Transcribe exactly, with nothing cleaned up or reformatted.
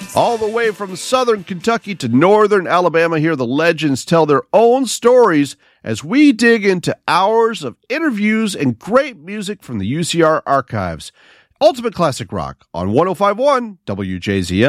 All the way from southern Kentucky to northern Alabama, here the legends tell their own stories as we dig into hours of interviews and great music from the U C R archives. Ultimate Classic Rock on one oh five point one W J Z M.